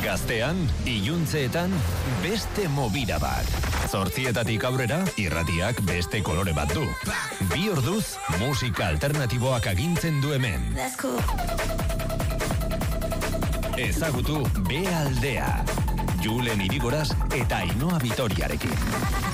Gaztean, iluntzeetan, beste mobida bat. 8:00 aurrera, irratiak beste kolore bat du. 2 orduz, musika alternatiboak agintzen du hemen. Ezagutu B aldea. Julen Irigoraz eta Ainhoa Vitoriarekin.